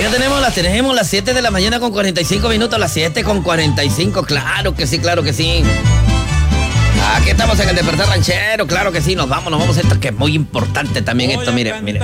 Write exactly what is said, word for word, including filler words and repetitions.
ya tenemos las, tenemos las siete de la mañana con cuarenta y cinco minutos, las siete con cuarenta y cinco, claro que sí, claro que sí. Aquí estamos en el Despertar Ranchero, claro que sí, nos vamos, nos vamos, esto que es muy importante también, esto, mire, mire.